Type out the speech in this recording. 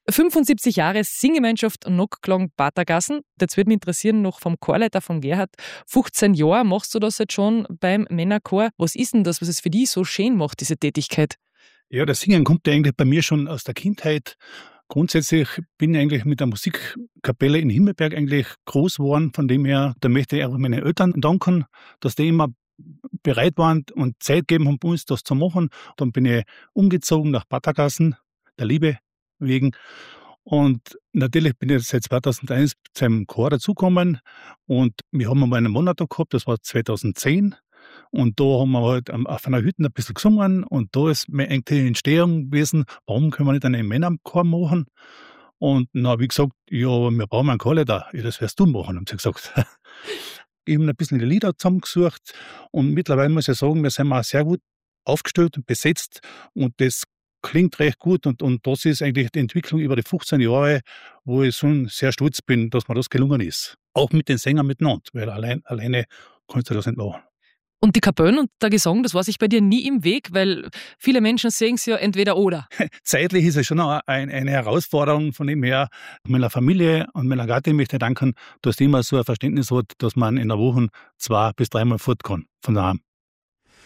75 Jahre Singgemeinschaft Nocklang Patergassen. Jetzt würde mich interessieren, noch vom Chorleiter, vom Gerhard. 15 Jahre machst du das jetzt schon beim Männerchor. Was ist denn das, was es für dich so schön macht, diese Tätigkeit? Ja, das Singen kommt ja eigentlich bei mir schon aus der Kindheit. Grundsätzlich bin ich eigentlich mit der Musikkapelle in Himmelberg eigentlich groß geworden. Von dem her, da möchte ich auch meinen Eltern danken, dass die immer bereit waren und Zeit gegeben haben, bei uns das zu machen. Dann bin ich umgezogen nach Patergassen, der Liebe wegen. Und natürlich bin ich seit 2001 zu einem Chor dazugekommen. Und wir haben einmal einen Monat da gehabt, das war 2010. Und da haben wir halt auf einer Hütte ein bisschen gesungen. Und da ist mir eigentlich die Entstehung gewesen, warum können wir nicht einen Männerchor machen? Und dann habe ich gesagt, ja, wir brauchen einen Chorleiter. Ja, das wirst du machen, haben sie gesagt. Ich habe ein bisschen die Lieder zusammengesucht. Und mittlerweile muss ich sagen, wir sind auch sehr gut aufgestellt und besetzt. Und das klingt recht gut. Und das ist eigentlich die Entwicklung über die 15 Jahre, wo ich schon sehr stolz bin, dass mir das gelungen ist. Auch mit den Sängern miteinander, weil alleine kannst du das nicht machen. Und die Kapellen und der Gesang, das war sich bei dir nie im Weg, weil viele Menschen sehen es ja entweder oder. Zeitlich ist es schon eine Herausforderung. Von dem her, meiner Familie und meiner Gattin möchte ich danken, dass die immer so ein Verständnis hat, dass man in der Woche 2 bis 3 Mal fort kann von daheim.